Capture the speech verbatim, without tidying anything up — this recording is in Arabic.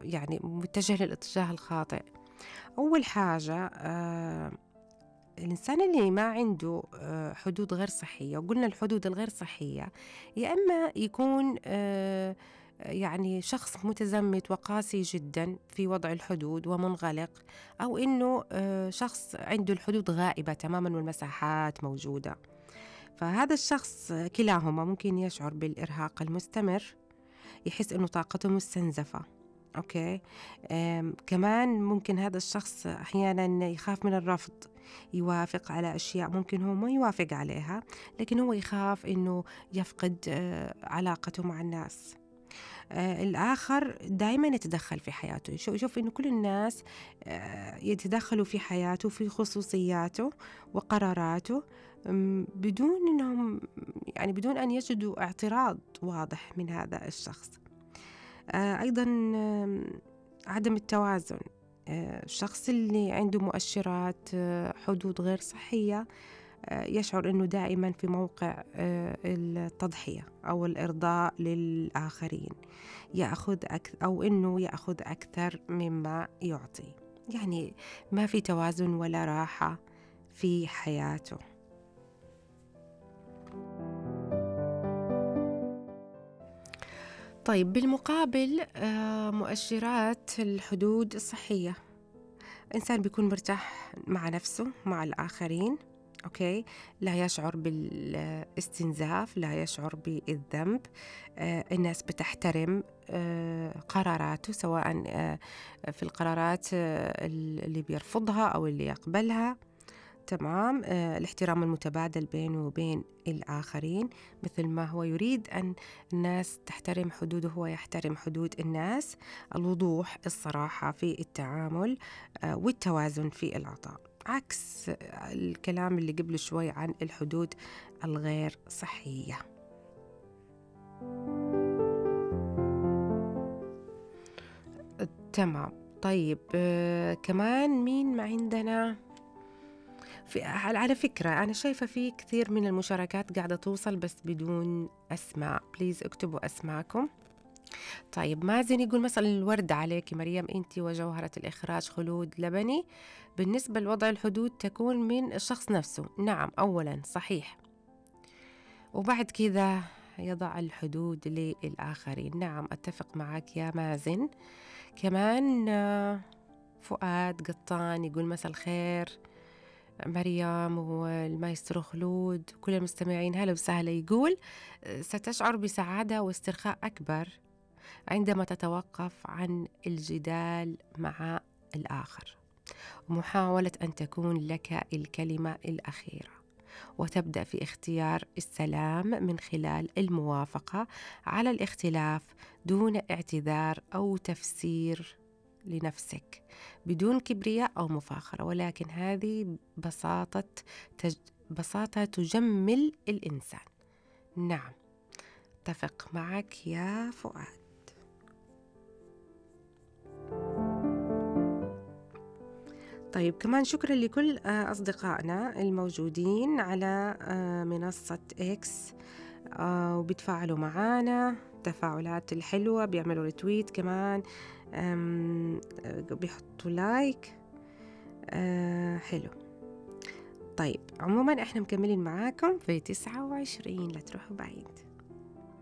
يعني متجه للاتجاه الخاطئ. أول حاجة آه الإنسان اللي ما عنده آه حدود غير صحية، وقلنا الحدود الغير صحية يا إما يكون آه يعني شخص متزمت وقاسي جدا في وضع الحدود ومنغلق، أو إنه آه شخص عنده الحدود غائبة تماما والمساحات موجودة. فهذا الشخص كلاهما ممكن يشعر بالإرهاق المستمر، يحس إنه طاقته مستنزفة. أوكي. كمان ممكن هذا الشخص أحيانا يخاف من الرفض، يوافق على أشياء ممكن هو ما يوافق عليها، لكن هو يخاف إنه يفقد آه علاقته مع الناس. آه الآخر دائما يتدخل في حياته، يشوف إنه كل الناس آه يتدخلوا في حياته، في خصوصياته وقراراته، بدون إنهم يعني بدون أن يجدوا اعتراض واضح من هذا الشخص. آه أيضا آه عدم التوازن. آه الشخص اللي عنده مؤشرات آه حدود غير صحية آه يشعر أنه دائما في موقع آه التضحية أو الإرضاء للآخرين، يأخذ أكثر أو أنه يأخذ أكثر مما يعطي، يعني ما في توازن ولا راحة في حياته. طيب بالمقابل مؤشرات الحدود الصحية، إنسان بيكون مرتاح مع نفسه مع الآخرين. أوكي. لا يشعر بالاستنزاف، لا يشعر بالذنب. آه الناس بتحترم آه قراراته، سواء آه في القرارات آه اللي بيرفضها أو اللي يقبلها. تمام. آه الاحترام المتبادل بينه وبين الآخرين، مثل ما هو يريد أن الناس تحترم حدوده هو يحترم حدود الناس. الوضوح، الصراحة في التعامل، آه والتوازن في العطاء، عكس الكلام اللي قبل شوي عن الحدود الغير صحية. تمام. طيب آه كمان مين ما عندنا؟ في على فكرة أنا شايفة في كثير من المشاركات قاعدة توصل بس بدون أسماء، بليز اكتبوا أسماءكم. طيب مازن يقول مثلا الورد عليك مريم، أنت وجوهرة الإخراج خلود لبني. بالنسبة لوضع الحدود تكون من الشخص نفسه. نعم أولا صحيح، وبعد كذا يضع الحدود للآخرين. نعم أتفق معك يا مازن. كمان فؤاد قطان يقول مساء الخير مريم والمايسترو خلود كل المستمعين، هلا وسهلا. يقول ستشعر بسعادة واسترخاء أكبر عندما تتوقف عن الجدال مع الآخر، ومحاولة أن تكون لك الكلمة الأخيرة، وتبدأ في اختيار السلام من خلال الموافقة على الاختلاف دون اعتذار أو تفسير لنفسك، بدون كبرياء أو مفاخرة، ولكن هذه بساطة تج... بساطة تجمل الإنسان. نعم اتفق معك يا فؤاد. طيب كمان شكرا لكل أصدقائنا الموجودين على منصة إكس وبيتفاعلوا معانا تفاعلات الحلوة، بيعملوا ريتويت كمان، بيحطوا لايك. أه حلو. طيب عموما احنا مكملين معاكم في تسعة وعشرين، لا تروحوا بعيد.